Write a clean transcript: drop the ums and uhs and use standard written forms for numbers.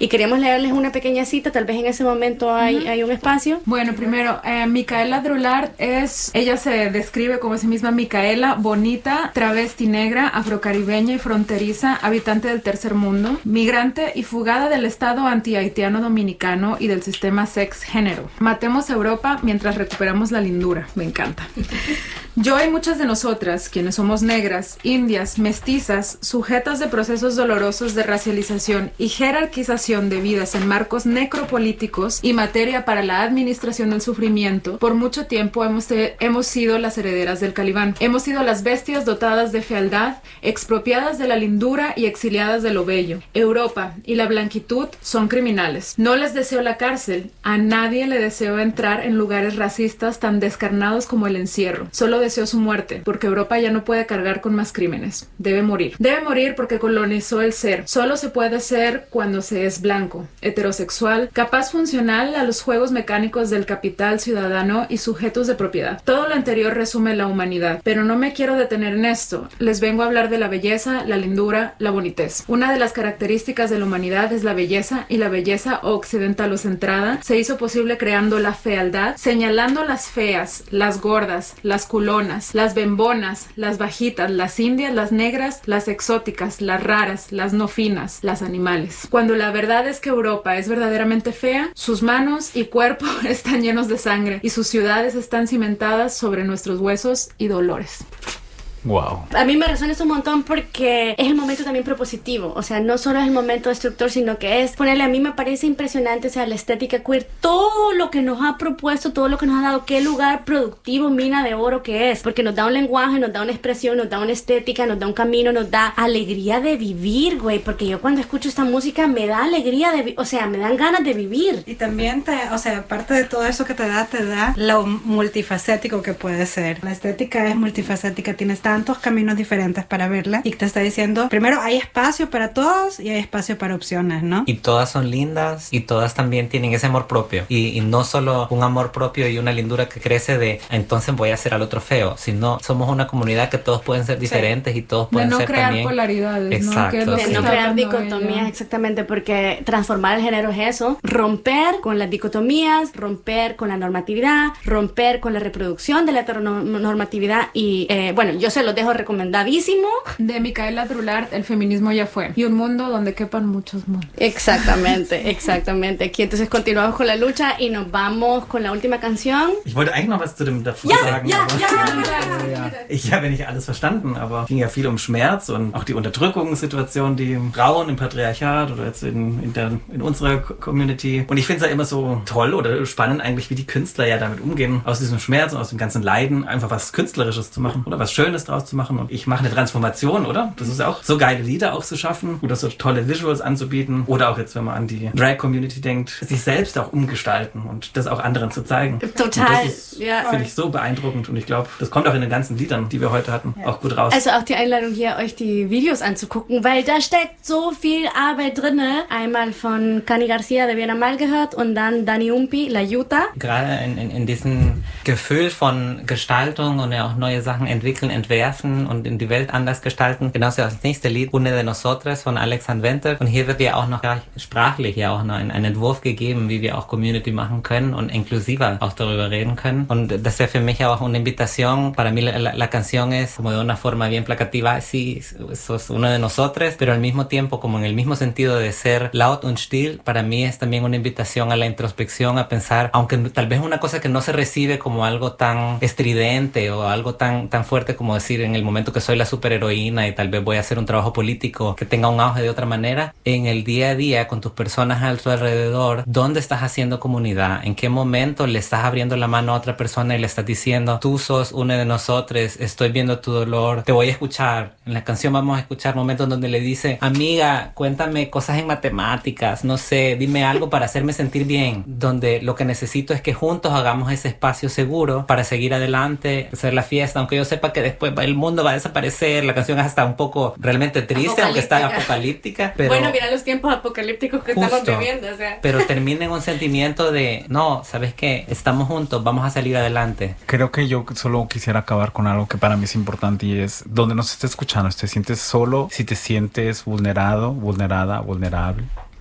y queríamos leerles una pequeña cita, tal vez en ese momento hay un espacio. Bueno, primero, Micaela Drulard ella se describe como sí misma Micaela, bonita, travesti negra, afrocaribeña y fronteriza, habitante del tercer mundo, migrante y fugada del estado anti-haitiano dominicano y del sistema sex-género. Matemos Europa mientras recuperamos la lindura. Me encanta. Yo y muchas de nosotras, quienes somos negras, indias, mestizas, sujetas de procesos dolorosos de racialización y jerarquización de vidas en marcos necropolíticos y materia para la administración del sufrimiento, por mucho tiempo hemos sido las herederas del Calibán. Hemos sido las bestias dotadas de fealdad, expropiadas de la lindura y exiliadas de lo bello. Europa y la blanquitud son criminales. No les deseo la cárcel. A nadie le deseo entrar en lugares racistas tan descarnados como el encierro. Solo deseo su muerte, porque Europa ya no puede cargar con más crímenes. Debe morir. Debe morir porque colonizó el ser. Solo se puede ser cuando se es blanco, heterosexual, capaz funcional a los juegos mecánicos del capital ciudadano y sujetos de propiedad. Todo lo anterior resume la humanidad, pero no me quiero detener en esto. Les vengo a hablar de la belleza, la lindura, la bonitez. Una de las características de la humanidad es la belleza, y la belleza occidentalocentrada se hizo posible creando la fealdad, señalando las feas, las gordas, las culonas, las bembonas, las bajitas, las indias, las negras, las exóticas, las raras, las no finas, las animales. Cuando la verdad es que Europa es verdaderamente fea, sus manos y cuerpo están llenos de sangre y sus ciudades están cimentadas sobre nuestros huesos y dolores. Wow. A mí me resuena esto un montón porque es el momento también propositivo, o sea, no solo es el momento destructor, sino que es ponerle, a mí me parece impresionante, o sea, la estética queer, todo lo que nos ha propuesto, todo lo que nos ha dado, qué lugar productivo, mina de oro que es, porque nos da un lenguaje, nos da una expresión, nos da una estética, nos da un camino, nos da alegría de vivir, güey, porque yo cuando escucho esta música me da alegría de o sea, me dan ganas de vivir. Y también o sea, aparte de todo eso que te da lo multifacético que puede ser. La estética es multifacética, tienes tantos caminos diferentes para verla y te está diciendo, primero hay espacio para todos y hay espacio para opciones, ¿no? Y todas son lindas y todas también tienen ese amor propio y no solo un amor propio y una lindura que crece de entonces voy a hacer al otro feo, sino somos una comunidad que todos pueden ser diferentes y todos pueden ser también... De no crear polaridades, exacto, ¿no? Que es lo que de no está crear hablando dicotomías, ella. exactamente, porque transformar el género es eso, romper con las dicotomías, romper con la normatividad, romper con la reproducción de la heteronormatividad y bueno, yo se los dejo recomendadísimo. De Micaela Drulard, El feminismo ya fue. Y un mundo donde quepan muchos mundos. Exactamente, exactamente. Aquí entonces continuamos con la lucha y nos vamos con la última canción. Ich wollte eigentlich noch was zu dem davor sagen. Ich habe ja nicht alles verstanden, aber es ging ja viel um Schmerz und auch die Unterdrückungssituation, die Frauen im Patriarchat oder jetzt in unserer Community. Und ich finde es ja immer so toll oder spannend eigentlich, wie die Künstler ja damit umgehen, aus diesem Schmerz und aus dem ganzen Leiden einfach was Künstlerisches zu machen oder was Schönes draus zu machen. Und ich mache eine Transformation, oder? Das ist auch so geile Lieder auch zu schaffen oder so tolle Visuals anzubieten oder auch jetzt, wenn man an die Drag-Community denkt, sich selbst auch umgestalten und das auch anderen zu zeigen. Total. Und das finde ich so beeindruckend und ich glaube, das kommt auch in den ganzen Liedern, die wir heute hatten, auch gut raus. Also auch die Einladung hier, euch die Videos anzugucken, weil da steckt so viel Arbeit drinne. Einmal von Cani Garcia, de Bien Mal gehört und dann Dani Umpi, La Yuta. Gerade in diesem Gefühl von Gestaltung und ja auch neue Sachen entwickeln, entwerfen und in die Welt anders gestalten. Genauso das nächste Lied, Una de Nosotras von Alex Anwender. Und hier wird ja auch noch sprachlich ja auch noch ein Entwurf gegeben, wie wir auch Community machen können und inklusiver auch darüber reden können. Und das wäre für mich auch una invitación. Para mí la canción es como de una forma bien placativa, sí, sos una de nosotras, pero al mismo tiempo como en el mismo sentido de ser laut und still, para mí es también una invitación a la introspección, a pensar, aunque tal vez una cosa que no se recibe como algo tan estridente o algo tan fuerte como decir en el momento que soy la superheroína y tal vez voy a hacer un trabajo político que tenga un auge de otra manera, en el día a día con tus personas a tu alrededor, ¿dónde estás haciendo comunidad? ¿En qué momento le estás abriendo la mano a otra persona y le estás diciendo, tú sos una de nosotros, estoy viendo tu dolor, te voy a escuchar? En la canción vamos a escuchar momentos donde le dice, amiga, cuéntame cosas en matemáticas, no sé, dime algo para hacerme sentir bien, donde lo que necesito es que juntos hagamos ese espacio seguro para seguir adelante, hacer la fiesta, aunque yo sepa que después el mundo va a desaparecer. La canción es hasta un poco realmente triste, aunque está apocalíptica, pero bueno, mira los tiempos apocalípticos que justo, estamos viviendo, o sea. Pero termina en un sentimiento de no, ¿sabes qué? Estamos juntos, vamos a salir adelante. Creo que yo solo quisiera acabar con algo que para mí es importante y es donde nos estés escuchando, si te sientes solo, si te sientes vulnerado, vulnerada, vulnerable,